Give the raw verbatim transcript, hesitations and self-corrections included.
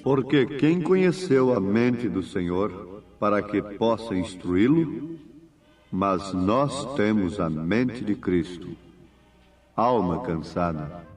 Porque quem conheceu a mente do Senhor para que possa instruí-lo? Mas nós temos a mente de Cristo. Alma cansada,